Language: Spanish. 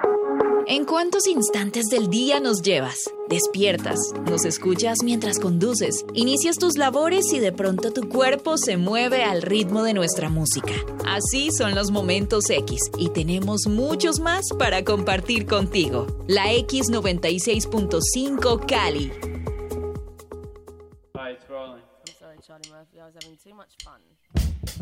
¿En cuántos instantes del día nos llevas? Despiertas, nos escuchas mientras conduces, inicias tus labores y de pronto tu cuerpo se mueve al ritmo de nuestra música. Así son los momentos X y tenemos muchos más para compartir contigo. La X96.5 Cali. Hi, it's rolling. I'm sorry, Charlie Murphy. I was having too much fun.